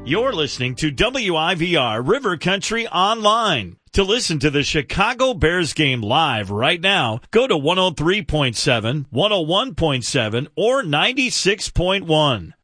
You're listening to WIVR River Country Online. To listen to the Chicago Bears game live right now, go to 103.7, 101.7, or 96.1.